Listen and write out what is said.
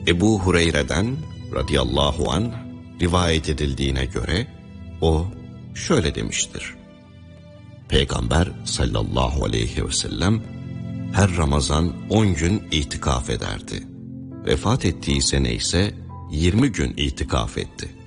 Ebu Hureyre'den radıyallahu anh rivayet edildiğine göre o şöyle demiştir. Peygamber sallallahu aleyhi ve sellem her Ramazan 10 gün itikaf ederdi. Vefat ettiği sene ise 20 gün itikaf etti.